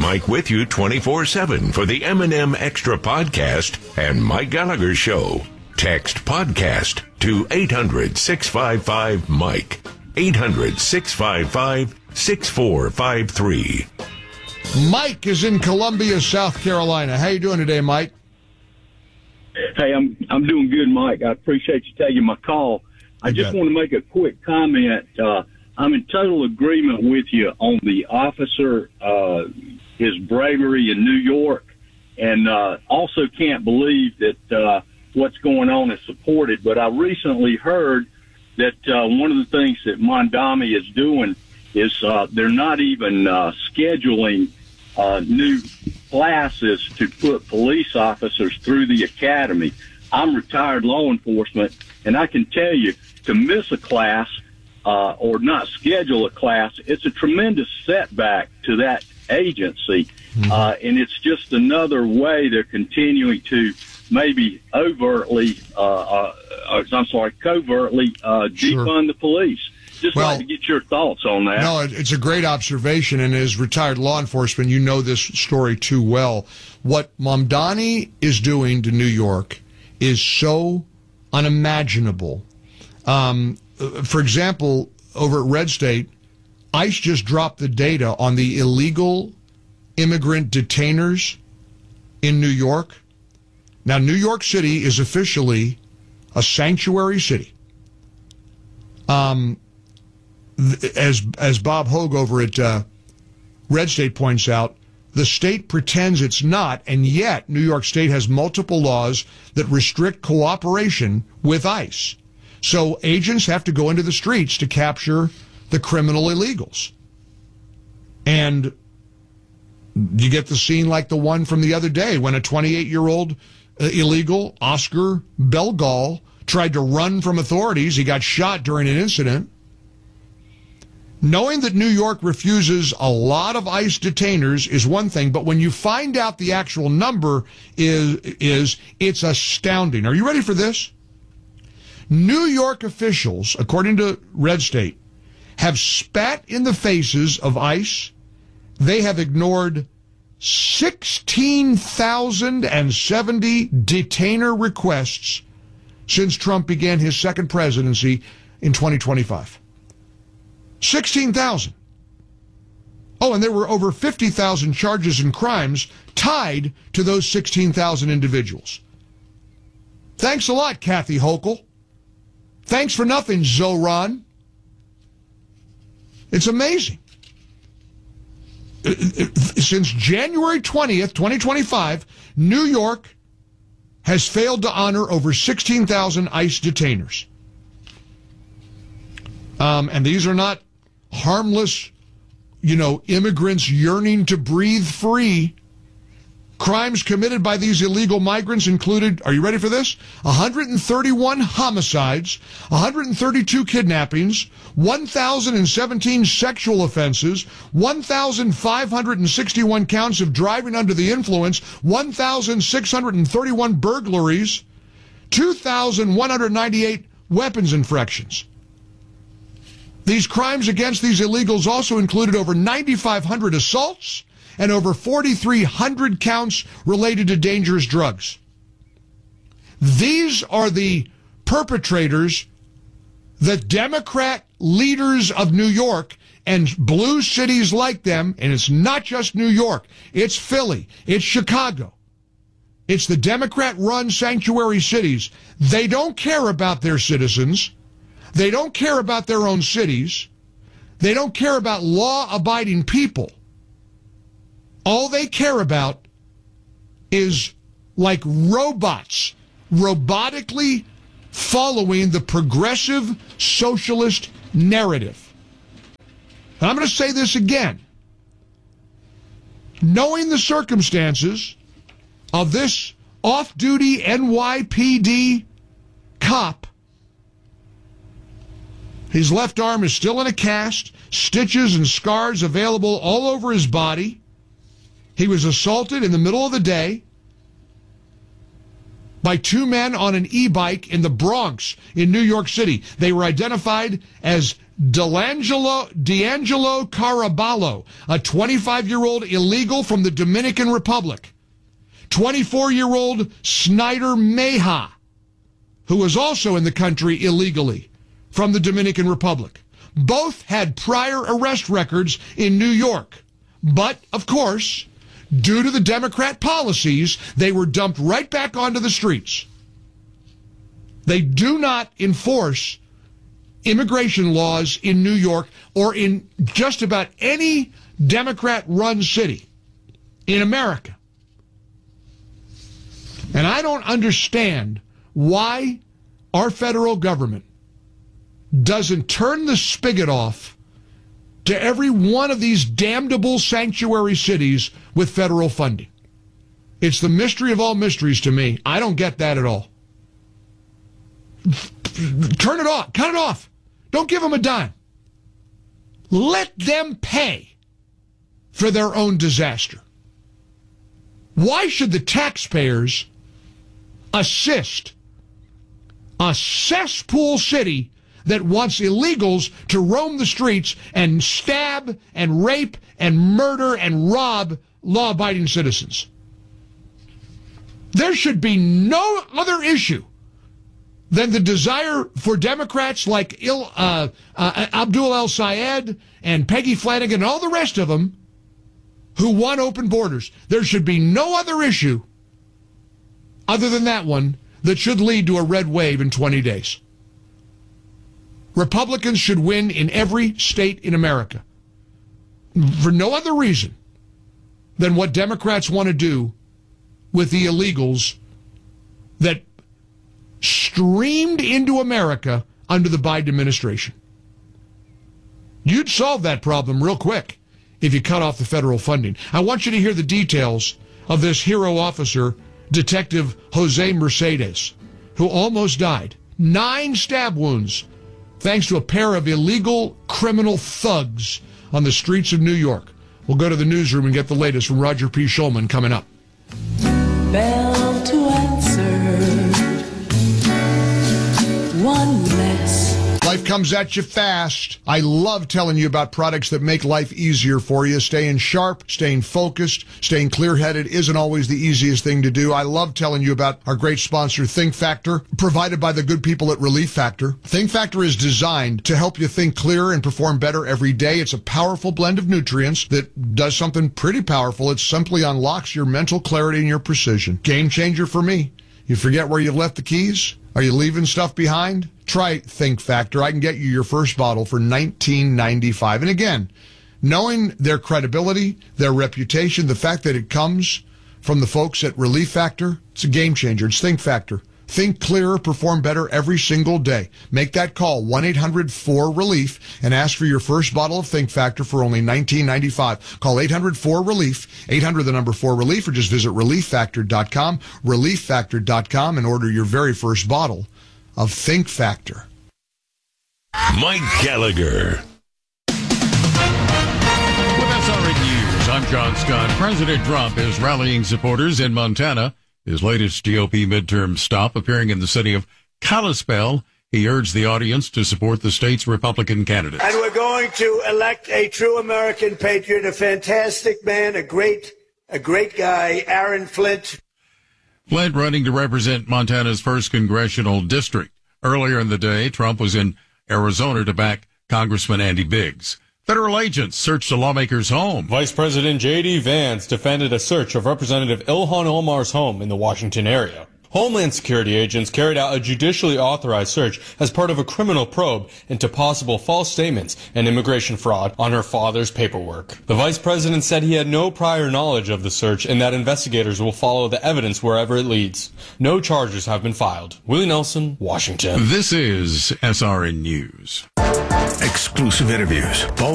Mike with you 24/7 for the M&M Extra Podcast and Mike Gallagher Show. Text podcast to 800-655-MIKE. 800-655-6453. Mike is in Columbia, South Carolina. How you doing today, Mike? Hey, I'm doing good, Mike. I appreciate you taking my call. I just want to make a quick comment. I'm in total agreement with you on the officer, his bravery in New York, and also can't believe that what's going on is supported. But I recently heard that one of the things that Mondami is doing is they're not even scheduling new classes to put police officers through the academy. I'm retired law enforcement, and I can tell you, to miss a class or not schedule a class, it's a tremendous setback to that agency. And it's just another way they're continuing to maybe covertly defund the police. Just like to get your thoughts on that. No, it's a great observation, and as retired law enforcement, you know this story too well. What Mamdani is doing to New York is so unimaginable. For example, over at Red State, ICE just dropped the data on the illegal immigrant detainers in New York. Now, New York City is officially a sanctuary city. As Bob Hogue over at Red State points out, the state pretends it's not, and yet New York State has multiple laws that restrict cooperation with ICE. So agents have to go into the streets to capture the criminal illegals. And you get the scene like the one from the other day when a 28-year-old illegal, Oscar Belgall, tried to run from authorities. He got shot during an incident. Knowing that New York refuses a lot of ICE detainers is one thing, but when you find out the actual number it's astounding. Are you ready for this? New York officials, according to Red State, have spat in the faces of ICE. They have ignored 16,070 detainer requests since Trump began his second presidency in 2025. 16,000. Oh, and there were over 50,000 charges and crimes tied to those 16,000 individuals. Thanks a lot, Kathy Hochul. Thanks for nothing, Zoran. It's amazing. Since January 20th, 2025, New York has failed to honor over 16,000 ICE detainers. And these are not harmless, immigrants yearning to breathe free. Crimes committed by these illegal migrants included, are you ready for this? 131 homicides, 132 kidnappings, 1,017 sexual offenses, 1,561 counts of driving under the influence, 1,631 burglaries, 2,198 weapons infractions. These crimes against these illegals also included over 9,500 assaults and over 4,300 counts related to dangerous drugs. These are the perpetrators, the Democrat leaders of New York and blue cities like them, and it's not just New York, it's Philly, it's Chicago. It's the Democrat-run sanctuary cities. They don't care about their citizens. They don't care about their own cities. They don't care about law-abiding people. All they care about is, like robots, robotically following the progressive socialist narrative. And I'm going to say this again. Knowing the circumstances of this off-duty NYPD cop, his left arm is still in a cast, stitches and scars available all over his body. He was assaulted in the middle of the day by two men on an e-bike in the Bronx in New York City. They were identified as D'Angelo Caraballo, a 25-year-old illegal from the Dominican Republic. 24-year-old Snyder Meja, who was also in the country illegally from the Dominican Republic. Both had prior arrest records in New York. But, of course, due to the Democrat policies, they were dumped right back onto the streets. They do not enforce immigration laws in New York or in just about any Democrat-run city in America. And I don't understand why our federal government doesn't turn the spigot off to every one of these damnable sanctuary cities with federal funding. It's the mystery of all mysteries to me. I don't get that at all. Turn it off. Cut it off. Don't give them a dime. Let them pay for their own disaster. Why should the taxpayers assist a cesspool city that wants illegals to roam the streets and stab and rape and murder and rob law-abiding citizens? There should be no other issue than the desire for Democrats like Abdul El-Sayed and Peggy Flanagan and all the rest of them who want open borders. There should be no other issue other than that one that should lead to a red wave in 20 days. Republicans should win in every state in America for no other reason than what Democrats want to do with the illegals that streamed into America under the Biden administration. You'd solve that problem real quick if you cut off the federal funding. I want you to hear the details of this hero officer, Detective Jose Mercedes, who almost died. 9 stab wounds thanks to a pair of illegal criminal thugs on the streets of New York. We'll go to the newsroom and get the latest from Roger P. Schulman coming up. Bell to answer. One less. Life comes at you fast. I love telling you about products that make life easier for you. Staying sharp, staying focused, staying clear-headed isn't always the easiest thing to do. I love telling you about our great sponsor, Think Factor, provided by the good people at Relief Factor. Think Factor is designed to help you think clearer and perform better every day. It's a powerful blend of nutrients that does something pretty powerful. It simply unlocks your mental clarity and your precision. Game changer for me. You forget where you've left the keys? Are you leaving stuff behind? Try Think Factor. I can get you your first bottle for $19.95. And again, knowing their credibility, their reputation, the fact that it comes from the folks at Relief Factor, it's a game changer. It's Think Factor. Think clearer, perform better every single day. Make that call, 1-800-4RELIEF, and ask for your first bottle of Think Factor for only $19.95. Call 800-4RELIEF, 800-4RELIEF, or just visit ReliefFactor.com, ReliefFactor.com, and order your very first bottle of Think Factor. Mike Gallagher. With SRN News, I'm John Scott. President Trump is rallying supporters in Montana. His latest GOP midterm stop appearing in the city of Kalispell. He urged the audience to support the state's Republican candidate. And we're going to elect a true American patriot, a fantastic man, a great guy, Aaron Flint. Flint running to represent Montana's 1st congressional district. Earlier in the day, Trump was in Arizona to back Congressman Andy Biggs. Federal agents searched a lawmaker's home. Vice President J.D. Vance defended a search of Representative Ilhan Omar's home in the Washington area. Homeland Security agents carried out a judicially authorized search as part of a criminal probe into possible false statements and immigration fraud on her father's paperwork. The vice president said he had no prior knowledge of the search and that investigators will follow the evidence wherever it leads. No charges have been filed. Willie Nelson, Washington. This is SRN News. Exclusive interviews.